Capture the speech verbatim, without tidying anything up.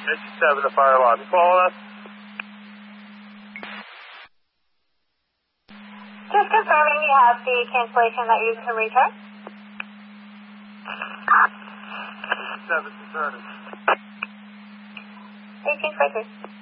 seven to fire alarm. You following us? Just confirming you have the cancellation that you can return. seven, returning. eighteen forty-three.